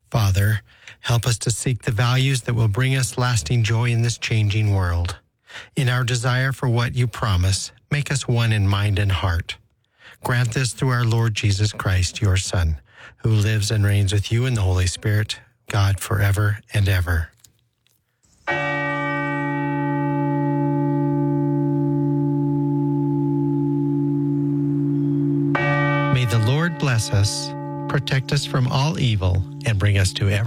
Father, help us to seek the values that will bring us lasting joy in this changing world. In our desire for what you promise, make us one in mind and heart. Grant this through our Lord Jesus Christ, your Son, who lives and reigns with you in the Holy Spirit, God forever and ever. May the Lord bless us, protect us from all evil, and bring us to ever